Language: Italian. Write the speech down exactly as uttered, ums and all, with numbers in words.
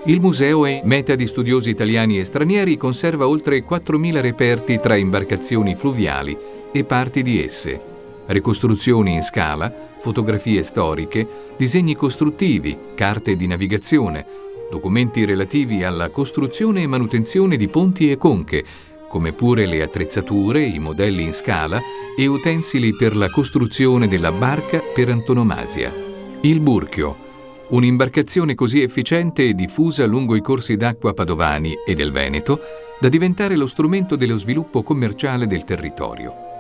Il museo è meta di studiosi italiani e stranieri, conserva oltre quattromila reperti tra imbarcazioni fluviali e parti di esse, ricostruzioni in scala, fotografie storiche, disegni costruttivi, carte di navigazione, documenti relativi alla costruzione e manutenzione di ponti e conche, come pure le attrezzature, i modelli in scala e utensili per la costruzione della barca per antonomasia. Il Burchio, un'imbarcazione così efficiente e diffusa lungo i corsi d'acqua padovani e del Veneto da diventare lo strumento dello sviluppo commerciale del territorio.